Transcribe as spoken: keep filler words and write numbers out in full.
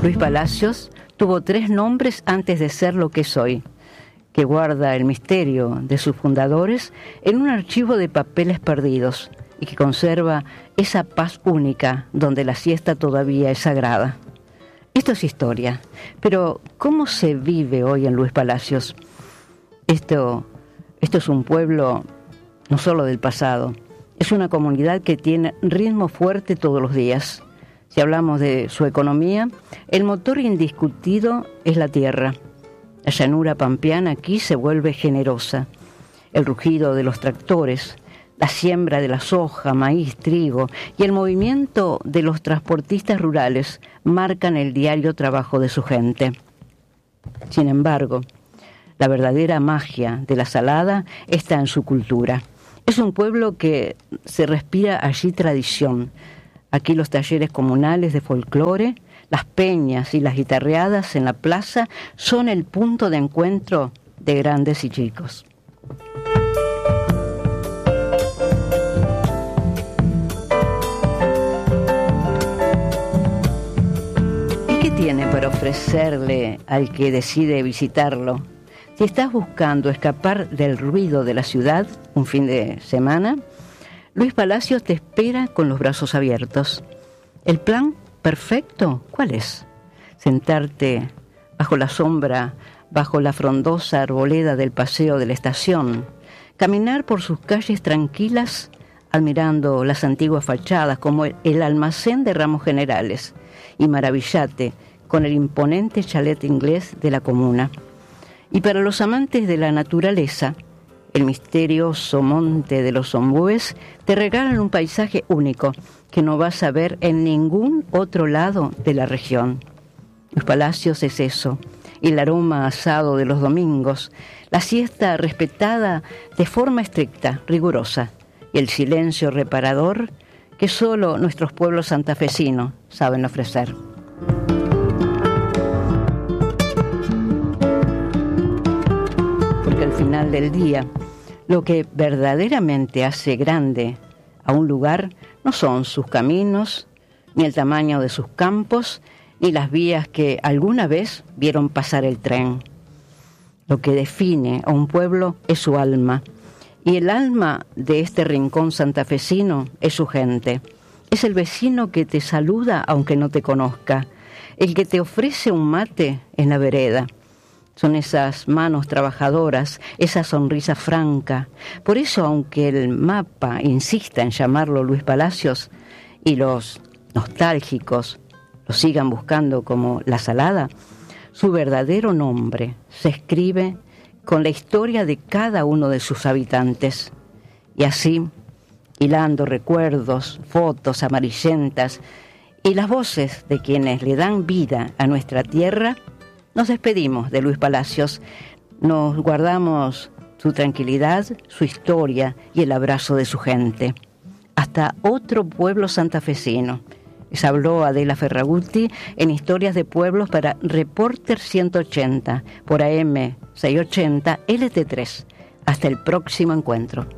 Luis Palacios tuvo tres nombres antes de ser lo que es hoy, que guarda el misterio de sus fundadores en un archivo de papeles perdidos y que conserva esa paz única donde la siesta todavía es sagrada. Esto es historia, pero ¿cómo se vive hoy en Luis Palacios? Esto, esto es un pueblo no solo del pasado, es una comunidad que tiene ritmo fuerte todos los días. Si hablamos de su economía, el motor indiscutido es la tierra. La llanura pampeana aquí se vuelve generosa. El rugido de los tractores, la siembra de la soja, maíz, trigo y el movimiento de los transportistas rurales marcan el diario trabajo de su gente. Sin embargo, la verdadera magia de la Salada está en su cultura. Es un pueblo que se respira allí tradición. Aquí los talleres comunales de folclore, las peñas y las guitarreadas en la plaza son el punto de encuentro de grandes y chicos. ¿Y qué tiene para ofrecerle al que decide visitarlo? Si estás buscando escapar del ruido de la ciudad un fin de semana, Luis Palacios te espera con los brazos abiertos. ¿El plan perfecto cuál es? Sentarte bajo la sombra, bajo la frondosa arboleda del paseo de la estación, caminar por sus calles tranquilas, admirando las antiguas fachadas como el almacén de ramos generales, y maravillate con el imponente chalet inglés de la comuna. Y para los amantes de la naturaleza, el misterioso monte de los Ombúes te regalan un paisaje único que no vas a ver en ningún otro lado de la región. Los Palacios es eso, el aroma asado de los domingos, la siesta respetada de forma estricta, rigurosa, y el silencio reparador que solo nuestros pueblos santafesinos saben ofrecer. Porque al final del día, lo que verdaderamente hace grande a un lugar no son sus caminos, ni el tamaño de sus campos, ni las vías que alguna vez vieron pasar el tren. Lo que define a un pueblo es su alma, y el alma de este rincón santafesino es su gente. Es el vecino que te saluda aunque no te conozca, el que te ofrece un mate en la vereda. Son esas manos trabajadoras, esa sonrisa franca. Por eso, aunque el mapa insista en llamarlo Luis Palacios y los nostálgicos lo sigan buscando como La Salada, su verdadero nombre se escribe con la historia de cada uno de sus habitantes. Y así, hilando recuerdos, fotos amarillentas y las voces de quienes le dan vida a nuestra tierra, nos despedimos de Luis Palacios, nos guardamos su tranquilidad, su historia y el abrazo de su gente. Hasta otro pueblo santafesino. Les habló Adela Ferragutti en Historias de Pueblos para Reporter ciento ochenta por A M seiscientos ochenta L T tres. Hasta el próximo encuentro.